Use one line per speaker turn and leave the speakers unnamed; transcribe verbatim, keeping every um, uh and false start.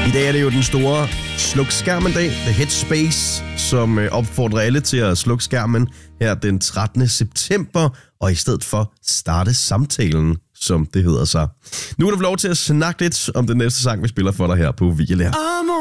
I dag er det jo den store sluk skærmen-dag, The Headspace, som opfordrer alle til at slukke skærmen her den trettende september, og i stedet for starte samtalen, som det hedder sig. Nu er du lov til at snakke lidt om den næste sang, vi spiller for dig her på Vigelærer.